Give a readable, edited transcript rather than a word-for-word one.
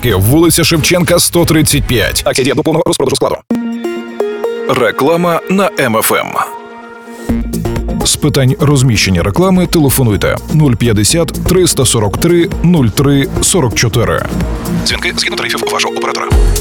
Марки, вулиця Шевченка, 135. Акція діє до повного розпродажу складу. Реклама на МФМ. З питань розміщення реклами телефонуйте 050 343 03 44. Дзвінки згідно тарифів вашого оператора.